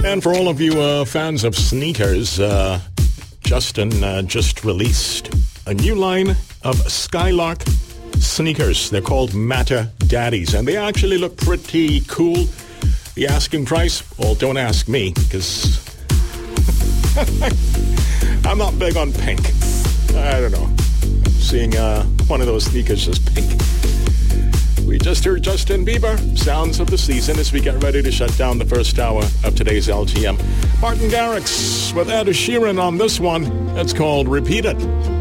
And for all of you fans of sneakers, Justin just released a new line of Skylark sneakers. They're called Matter Daddies, and they actually look pretty cool. The asking price? Well, don't ask me, because I'm not big on pink. I don't know. Seeing one of those sneakers as pink. We just heard Justin Bieber, Sounds of the Season, as we get ready to shut down the first hour of today's LTM. Martin Garrix with Ed Sheeran on this one. It's called Repeat It.